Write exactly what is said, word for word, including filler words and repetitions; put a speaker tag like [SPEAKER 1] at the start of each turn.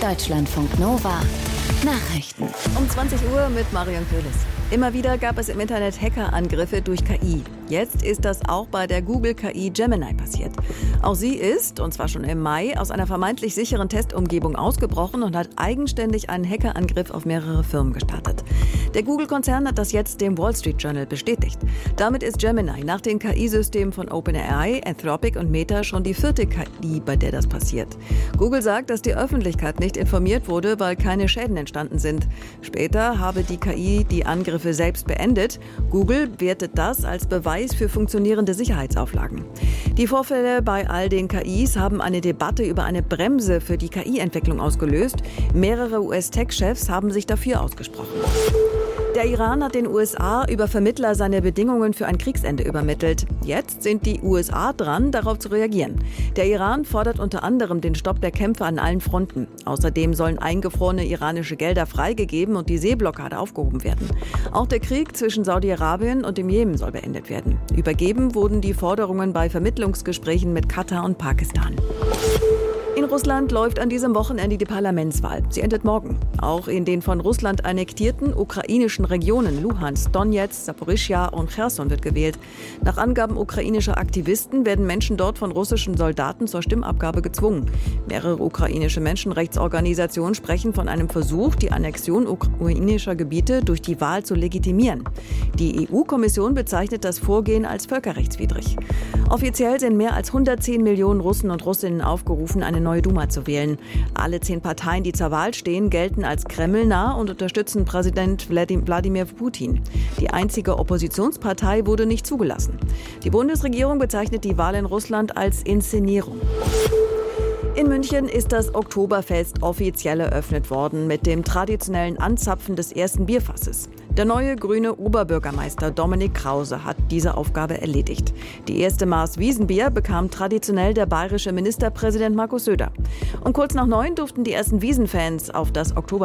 [SPEAKER 1] Deutschlandfunk Nova Nachrichten.
[SPEAKER 2] Um zwanzig Uhr mit Marion Köhles. Immer wieder gab es im Internet Hackerangriffe durch K I. Jetzt ist das auch bei der Google-K I Gemini passiert. Auch sie ist, und zwar schon im Mai, aus einer vermeintlich sicheren Testumgebung ausgebrochen und hat eigenständig einen Hackerangriff auf mehrere Firmen gestartet. Der Google-Konzern hat das jetzt dem Wall Street Journal bestätigt. Damit ist Gemini nach den K I-Systemen von OpenAI, Anthropic und Meta schon die vierte K I, bei der das passiert. Google sagt, dass die Öffentlichkeit nicht informiert wurde, weil keine Schäden entstanden sind. Später habe die K I die Angriffe selbst beendet. Google wertet das als Beweis für funktionierende Sicherheitsauflagen. Die Vorfälle bei all den K Is haben eine Debatte über eine Bremse für die K I-Entwicklung ausgelöst. Mehrere U S-Tech-Chefs haben sich dafür ausgesprochen. Der Iran hat den U S A über Vermittler seine Bedingungen für ein Kriegsende übermittelt. Jetzt sind die U S A dran, darauf zu reagieren. Der Iran fordert unter anderem den Stopp der Kämpfe an allen Fronten. Außerdem sollen eingefrorene iranische Gelder freigegeben und die Seeblockade aufgehoben werden. Auch der Krieg zwischen Saudi-Arabien und dem Jemen soll beendet werden. Übergeben wurden die Forderungen bei Vermittlungsgesprächen mit Katar und Pakistan. In Russland läuft an diesem Wochenende die Parlamentswahl. Sie endet morgen. Auch in den von Russland annektierten ukrainischen Regionen Luhansk, Donetsk, Saporischschja und Cherson wird gewählt. Nach Angaben ukrainischer Aktivisten werden Menschen dort von russischen Soldaten zur Stimmabgabe gezwungen. Mehrere ukrainische Menschenrechtsorganisationen sprechen von einem Versuch, die Annexion ukrainischer Gebiete durch die Wahl zu legitimieren. Die E U-Kommission bezeichnet das Vorgehen als völkerrechtswidrig. Offiziell sind mehr als hundertzehn Millionen Russen und Russinnen aufgerufen, eine neue Duma zu wählen. Alle zehn Parteien, die zur Wahl stehen, gelten als kremlnah und unterstützen Präsident Wladimir Putin. Die einzige Oppositionspartei wurde nicht zugelassen. Die Bundesregierung bezeichnet die Wahl in Russland als Inszenierung. In München ist das Oktoberfest offiziell eröffnet worden mit dem traditionellen Anzapfen des ersten Bierfasses. Der neue grüne Oberbürgermeister Dominik Krause hat diese Aufgabe erledigt. Die erste Maß Wiesenbier bekam traditionell der bayerische Ministerpräsident Markus Söder. Und kurz nach neun durften die ersten Wiesenfans auf das Oktoberfest